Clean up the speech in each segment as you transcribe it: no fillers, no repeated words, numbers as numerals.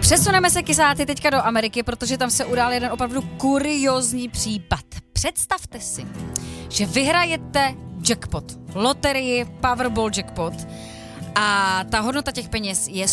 Přesuneme se kysáty teďka do Ameriky, protože tam se udál jeden opravdu kuriózní případ. Představte si, že vyhrajete jackpot, loterii Powerball jackpot a ta hodnota těch peněz je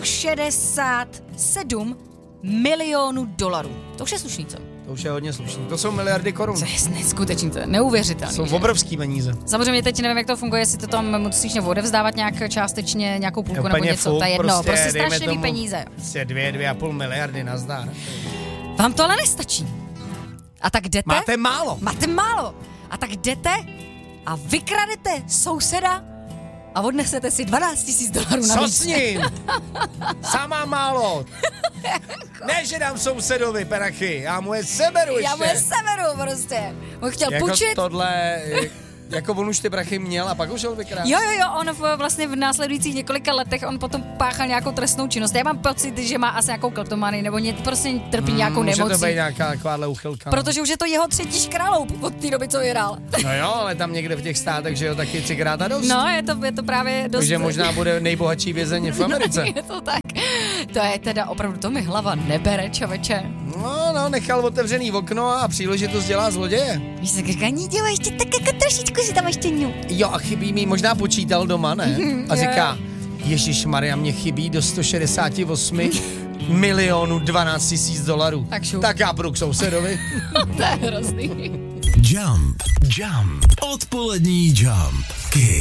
167 milionů dolarů. To už je slušný, co? To už je hodně slušný. To jsou miliardy korun. To je neskutečný, to je neuvěřitelné. Jsou obrovský peníze. Samozřejmě teď nevím, jak to funguje, jestli to tam musíš odevzdávat nějak částečně, nějakou půlku nebo něco, to je jedno. Prostě strašlivý peníze. Prostě 2,5 miliardy nazdar. Vám to ale nestačí. A tak jdete? Máte málo. A tak jdete a vykradete souseda a odnesete si 12 000 dolarů na Co s ním? Sama málo. Ne, že dám sousedovi prachy, já mu je seberu ještě. Já mu je seberu prostě. On chtěl půjčit. Jako on už ty prachy měl a pak už ho vykrát. Jo, on vlastně v následujících několika letech on potom páchal nějakou trestnou činnost. Já mám pocit, že má asi nějakou kleptomanii nebo prostě trpí nějakou nemocí. Může to být nějaká takováhle uchylka. Protože už je to jeho třetí škráloup od té doby, co vyhrál. No jo, ale tam někde v těch státech, že jo, taky 3krát a dost. No, je to právě dost. Takže možná bude nejbohatší vězeň v Americe. Je to tak. To je teda opravdu, to mi hlava nebere, čověče. No, nechal otevřený okno a příležitost dělá zloděje. Víš, tak říká, dělá ještě tak jako trošičku si tam ještě ňu. Jo, a chybí mi, možná počítal doma, ne? A říká, Ježišmarja, mě chybí do 168 milionů 12 000 dolarů. Tak já půjdu k sousedovi. To je hrozný. Jump. Odpolední Jump.